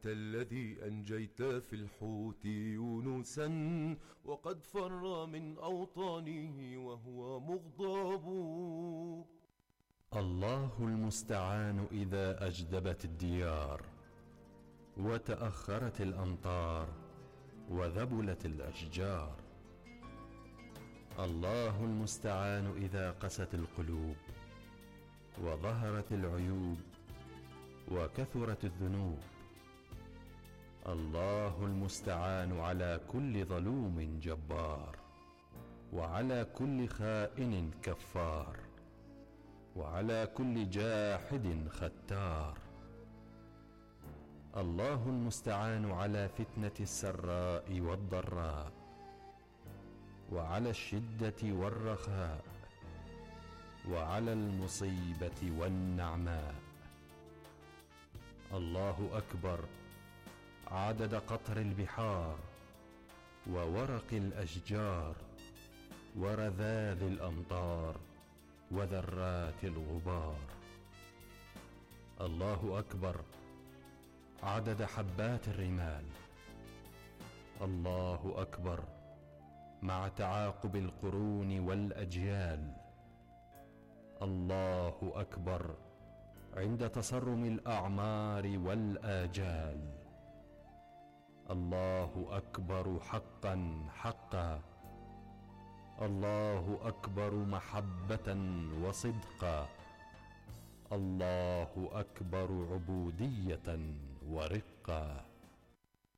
أنت الذي أنجيت في الحوت يونسا وقد فر من أوطانه وهو مغضب. الله المستعان إذا أجدبت الديار وتأخرت الأمطار وذبلت الأشجار. الله المستعان إذا قست القلوب وظهرت العيوب وكثرت الذنوب. الله المستعان على كل ظلوم جبار وعلى كل خائن كفار وعلى كل جاحد ختار. الله المستعان على فتنة السراء والضراء وعلى الشدة والرخاء وعلى المصيبة والنعماء. الله أكبر عدد قطر البحار وورق الأشجار ورذاذ الأمطار وذرات الغبار. الله أكبر عدد حبات الرمال. الله أكبر مع تعاقب القرون والأجيال. الله أكبر عند تصرم الأعمار والآجال. الله أكبر حقا حقا. الله أكبر محبة وصدقا. الله أكبر عبودية ورقا.